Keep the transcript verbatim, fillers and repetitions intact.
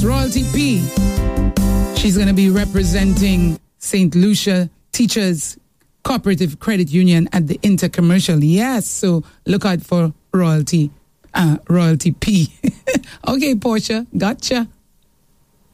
Royalty P. She's going to be representing Saint Lucia Teachers Cooperative Credit Union at the Intercommercial. Yes, so look out for Royalty, uh, Royalty P. Okay, Portia, gotcha.